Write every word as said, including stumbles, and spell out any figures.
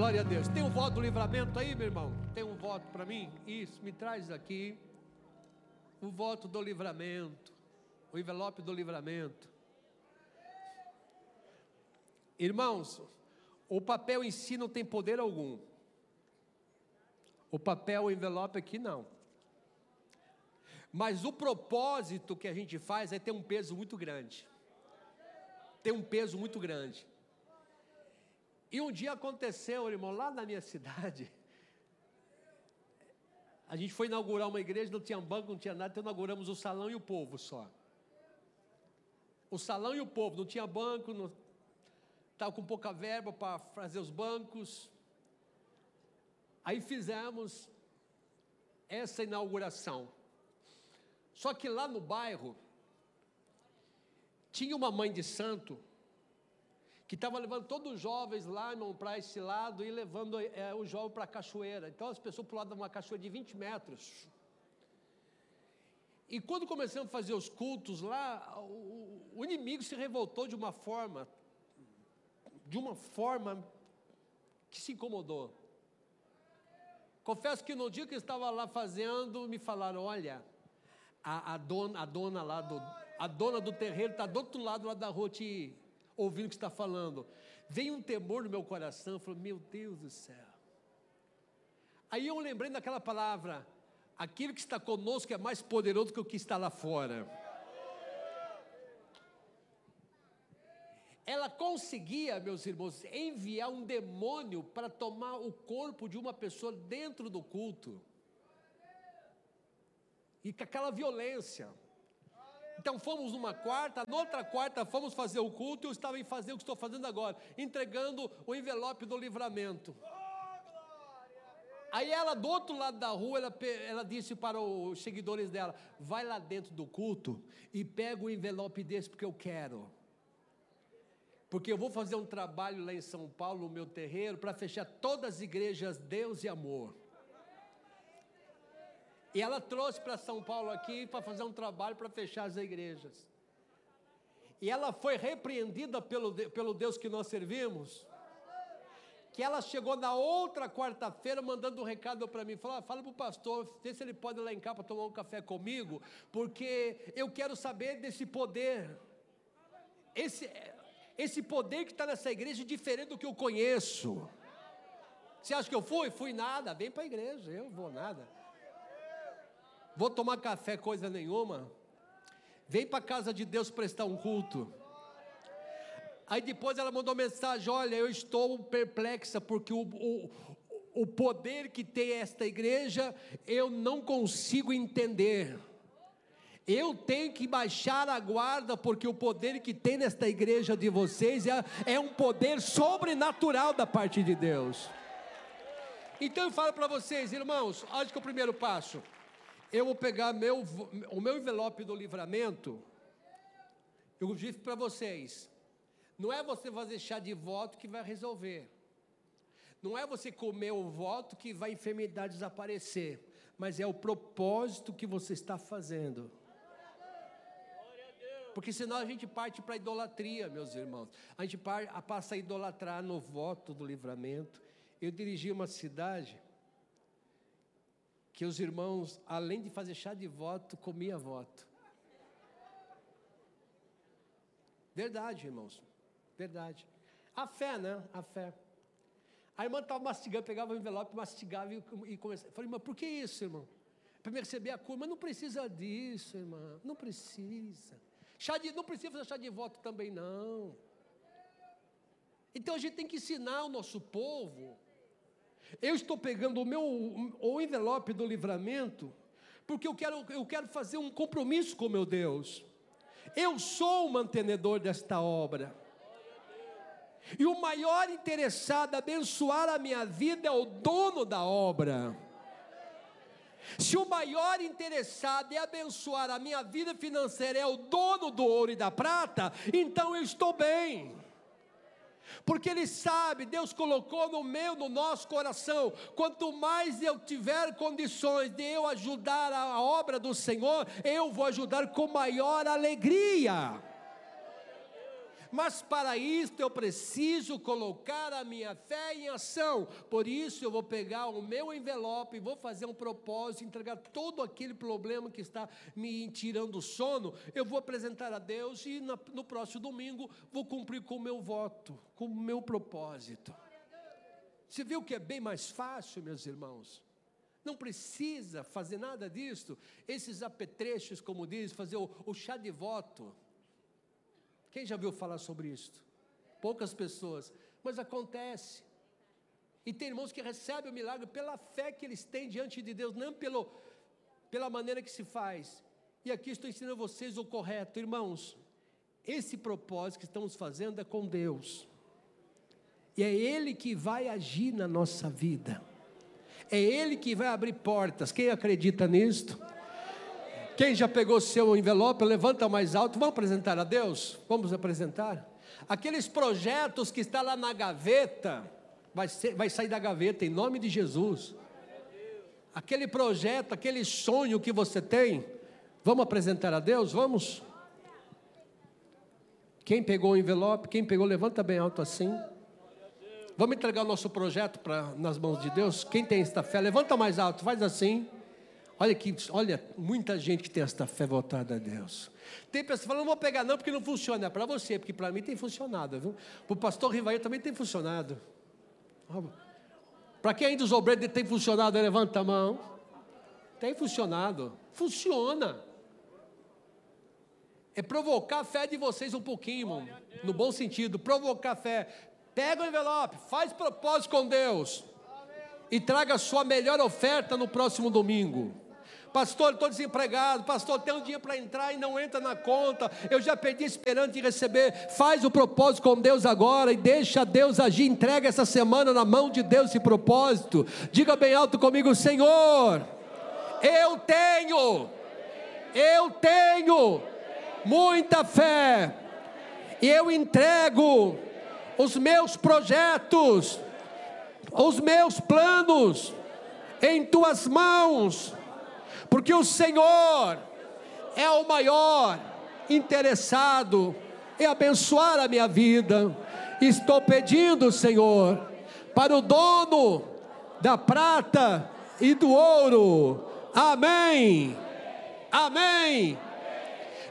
Glória a Deus. Tem um voto do livramento aí, meu irmão? Tem um voto para mim? Isso, me traz aqui o voto do livramento, o envelope do livramento. Irmãos, o papel em si não tem poder algum. O papel, o envelope aqui não. Mas o propósito que a gente faz é ter um peso muito grande. Tem um peso muito grande. E um dia aconteceu, irmão, lá na minha cidade, a gente foi inaugurar uma igreja, não tinha banco, não tinha nada, então inauguramos o salão e o povo só. O salão e o povo, não tinha banco, não, estava com pouca verba para fazer os bancos. Aí fizemos essa inauguração. Só que lá no bairro, tinha uma mãe de santo, que estava levando todos os jovens lá, irmão, para esse lado, e levando é, o jovem para a cachoeira. Então as pessoas pulavam uma cachoeira de vinte metros. E quando começamos a fazer os cultos lá, o, o inimigo se revoltou de uma forma, de uma forma que se incomodou. Confesso que no dia que eu estava lá fazendo, me falaram, olha, a, a, dona, a dona lá do, a dona do terreiro está do outro lado lá da rua te ouvindo o que está falando. Veio um temor no meu coração, eu falei, meu Deus do céu. Aí eu lembrei daquela palavra, aquele que está conosco é mais poderoso que o que está lá fora. Ela conseguia, meus irmãos, enviar um demônio para tomar o corpo de uma pessoa dentro do culto. E com aquela violência. Então fomos numa quarta, na outra quarta fomos fazer o culto, e eu estava em fazer o que estou fazendo agora, entregando o envelope do livramento. Aí ela, do outro lado da rua, ela, ela disse para os seguidores dela, vai lá dentro do culto e pega o envelope desse, porque eu quero. Porque eu vou fazer um trabalho lá em São Paulo, no meu terreiro, para fechar todas as igrejas Deus e Amor. E ela trouxe para São Paulo aqui, para fazer um trabalho para fechar as igrejas. E ela foi repreendida pelo, pelo Deus que nós servimos, que ela chegou na outra quarta-feira mandando um recado para mim, falou, fala para o pastor, vê se ele pode ir lá em cá para tomar um café comigo, porque eu quero saber desse poder, esse, esse poder que está nessa igreja, diferente do que eu conheço. Você acha que eu fui? Fui nada, vem para a igreja, eu vou nada. Vou tomar café, coisa nenhuma. Vem para a casa de Deus prestar um culto. Aí depois ela mandou mensagem, olha, eu estou perplexa, porque o, o, o poder que tem esta igreja, eu não consigo entender. Eu tenho que baixar a guarda, porque o poder que tem nesta igreja de vocês, é, é um poder sobrenatural da parte de Deus. Então eu falo para vocês, irmãos, acho que é o primeiro passo. Eu vou pegar meu, o meu envelope do livramento, eu disse para vocês, não é você fazer chá de voto que vai resolver, não é você comer o voto que vai a enfermidade desaparecer, mas é o propósito que você está fazendo, porque senão a gente parte para a idolatria, meus irmãos, a gente passa a idolatrar no voto do livramento. Eu dirigi uma cidade, que os irmãos, além de fazer chá de voto, comia voto. Verdade, irmãos, verdade. A fé, né? A fé. A irmã estava mastigando, pegava o envelope, mastigava e, e começava. Falei, mas por que isso, irmão? Para me receber a cura, mas não precisa disso, irmã, não precisa. Chá de, não precisa fazer chá de voto também, não. Então a gente tem que ensinar o nosso povo. Eu estou pegando o meu o envelope do livramento, porque eu quero, eu quero fazer um compromisso com meu Deus. Eu sou o mantenedor desta obra. E o maior interessado em abençoar a minha vida é o dono da obra. Se o maior interessado em abençoar a minha vida financeira é o dono do ouro e da prata, então eu estou bem. Porque Ele sabe, Deus colocou no meu, no nosso coração, quanto mais eu tiver condições de eu ajudar a obra do Senhor, eu vou ajudar com maior alegria. Mas para isso eu preciso colocar a minha fé em ação. Por isso eu vou pegar o meu envelope, vou fazer um propósito, entregar todo aquele problema que está me tirando o sono. Eu vou apresentar a Deus e na, no próximo domingo vou cumprir com o meu voto, com o meu propósito. Você viu que é bem mais fácil, meus irmãos? Não precisa fazer nada disso. Esses apetrechos, como diz, fazer o, o chá de voto. Quem já viu falar sobre isso? Poucas pessoas, mas acontece. E tem irmãos que recebem o milagre pela fé que eles têm diante de Deus, não pelo, pela maneira que se faz. E aqui estou ensinando a vocês o correto. Irmãos, esse propósito que estamos fazendo é com Deus. E é Ele que vai agir na nossa vida. É Ele que vai abrir portas. Quem acredita nisto? Quem já pegou seu envelope, levanta mais alto. Vamos apresentar a Deus? Vamos apresentar? Aqueles projetos que estão lá na gaveta, vai, ser, vai sair da gaveta em nome de Jesus. Aquele projeto, aquele sonho que você tem, vamos apresentar a Deus? Vamos? Quem pegou o envelope, quem pegou, levanta bem alto assim. Vamos entregar o nosso projeto pra, nas mãos de Deus? Quem tem esta fé, levanta mais alto, faz assim. Olha, que, olha, muita gente que tem esta fé voltada a Deus. Tem pessoas que falam, não vou pegar não, porque não funciona. É para você, porque para mim tem funcionado, viu? Para o pastor Rivaí também tem funcionado. Para quem ainda os obreiros tem funcionado, levanta a mão. Tem funcionado, funciona. É provocar a fé de vocês um pouquinho, irmão, no bom sentido, provocar a fé. Pega o envelope, faz propósito com Deus e traga a sua melhor oferta no próximo domingo. Pastor, estou desempregado, pastor, tem um dia para entrar e não entra na conta, eu já perdi a esperança de receber. Faz o propósito com Deus agora e deixa Deus agir, entrega essa semana na mão de Deus esse propósito. Diga bem alto comigo, Senhor, eu tenho, eu tenho muita fé e eu entrego os meus projetos, os meus planos em tuas mãos, porque o Senhor é o maior interessado em abençoar a minha vida. Estou pedindo, Senhor, para o dono da prata e do ouro, amém, amém.